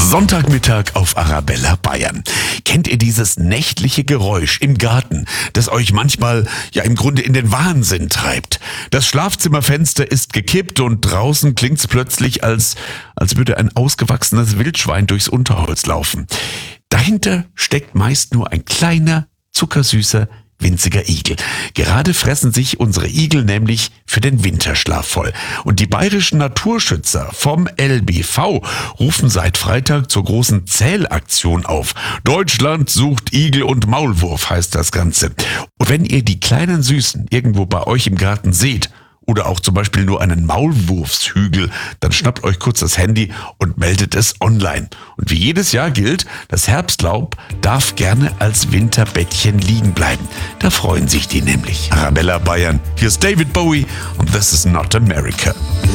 Sonntagmittag auf Arabella Bayern. Kennt ihr dieses nächtliche Geräusch im Garten, das euch manchmal ja im Grunde in den Wahnsinn treibt? Das Schlafzimmerfenster ist gekippt und draußen klingt's plötzlich, als würde ein ausgewachsenes Wildschwein durchs Unterholz laufen. Dahinter steckt meist nur ein kleiner, zuckersüßer, winziger Igel. Gerade fressen sich unsere Igel nämlich für den Winterschlaf voll. Und die bayerischen Naturschützer vom LBV rufen seit Freitag zur großen Zählaktion auf. Deutschland sucht Igel und Maulwurf heißt das Ganze. Und wenn ihr die kleinen Süßen irgendwo bei euch im Garten seht, oder auch zum Beispiel nur einen Maulwurfshügel, dann schnappt euch kurz das Handy und meldet es online. Und wie jedes Jahr gilt, das Herbstlaub darf gerne als Winterbettchen liegen bleiben. Da freuen sich die nämlich. Arabella Bayern, hier ist David Bowie und This is not America.